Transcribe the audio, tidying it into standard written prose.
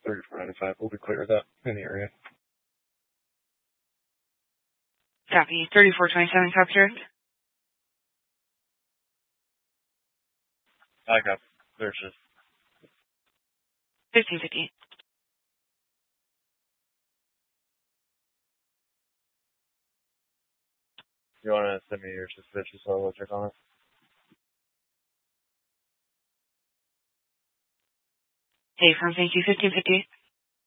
3495. We'll be clear of that in the area. Copy. 3427, copy, direct. I got searches. 1550. You want to send me your suspicious level check on it? Hey, from thank you, 1550.